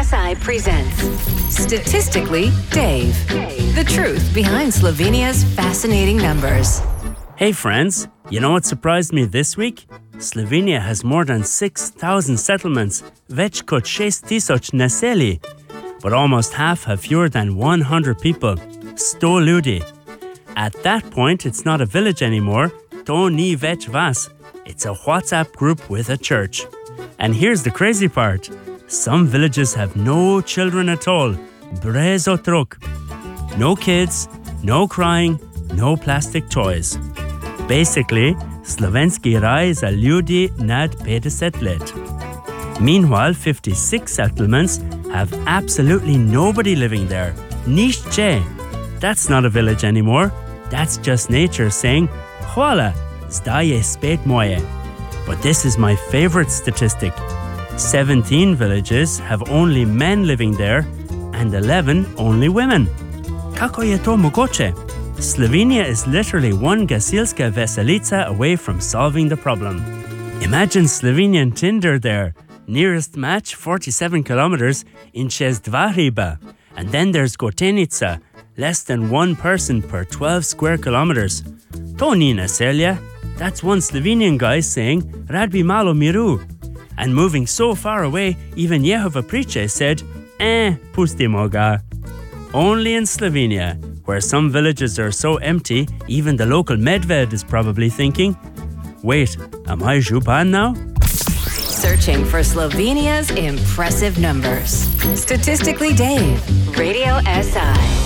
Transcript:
SI presents Statistically Dave. The truth behind Slovenia's fascinating numbers. Hey friends, you know what surprised me this week? Slovenia has more than 6,000 settlements, več kot 6,000 naselij. But almost half have fewer than 100 people, 100 ljudi. At that point, it's not a village anymore, to ni več vas. It's a WhatsApp group with a church. And here's the crazy part. Some villages have no children at all, brez otrok. No kids, no crying, no plastic toys. Basically, slovenski raj za ljudi nad 50 let. Meanwhile, 56 settlements have absolutely nobody living there. Nišče. That's not a village anymore. That's just nature saying, hvala, zdaj je spet moje. But this is my favorite statistic. 17 villages have only men living there and 11 only women. Kako je to mogoče? Slovenia is literally one gasilska veselica away from solving the problem. Imagine Slovenian Tinder there. Nearest match 47 kilometers in čez 2 hriba. And then there's Gotenica, less than one person per 12 square kilometers. To ni naselje. That's one Slovenian guy saying, rad bi malo miru. And moving so far away, even Jehova Priče said, pustimo ga. Only in Slovenia, where some villages are so empty, even the local medved is probably thinking, wait, am I župan now? Searching for Slovenia's impressive numbers. Statistically Dave, Radio SI.